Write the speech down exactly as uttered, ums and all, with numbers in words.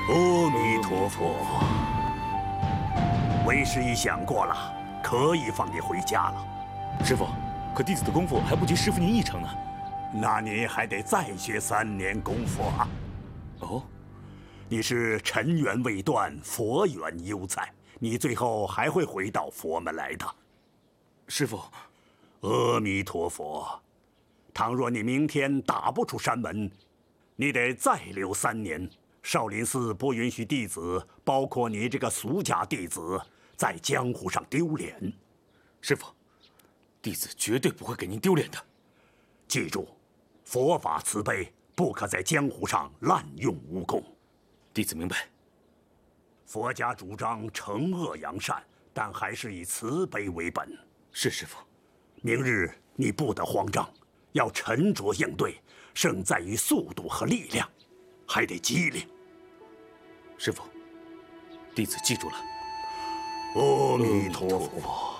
阿弥陀佛。为师已想过了，可以放你回家了。 师傅，可弟子的功夫还不及师傅您一成呢。 那你还得再学三年功夫啊。 哦， 你是尘缘未断，佛缘犹在，你最后还会回到佛门来的。 师傅， 阿弥陀佛。倘若你明天打不出山门，你得再留三年。少林寺不允许弟子，包括你这个俗家弟子，在江湖上丢脸。 师傅，弟子绝对不会给您丢脸的。 记住，佛法慈悲，不可在江湖上滥用武功。 弟子明白。 佛家主张惩恶扬善，但还是以慈悲为本。 是师傅。 明日你不得慌张，要沉着应对，胜在于速度和力量，还得机灵。 师傅，弟子记住了。 阿弥陀佛。